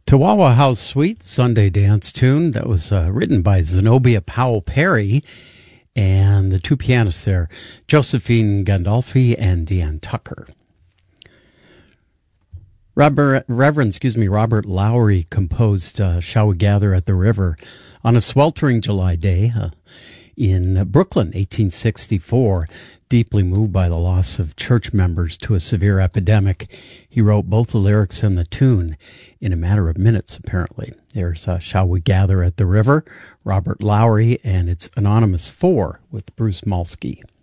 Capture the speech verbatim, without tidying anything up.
Chihuahua House Suite, Sunday dance tune that was uh, written by Zenobia Powell Perry and the two pianists there, Josephine Gandolfi and Deanne Tucker. Robert, Reverend, excuse me, Robert Lowry composed uh, Shall We Gather at the River on a sweltering July day uh, in Brooklyn, eighteen sixty-four. Deeply moved by the loss of church members to a severe epidemic, he wrote both the lyrics and the tune in a matter of minutes, apparently. There's uh, Shall We Gather at the River, Robert Lowry, and it's Anonymous four with Bruce Molsky.